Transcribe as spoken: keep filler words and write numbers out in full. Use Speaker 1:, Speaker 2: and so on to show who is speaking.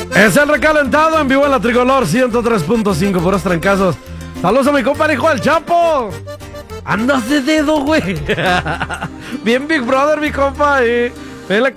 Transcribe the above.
Speaker 1: Es el recalentado en vivo en la Tricolor ciento tres punto cinco, puros trancazos. Saludos a mi compa, el hijo del Chapo. Andas de dedo, güey. Bien Big Brother, mi compa. Eh.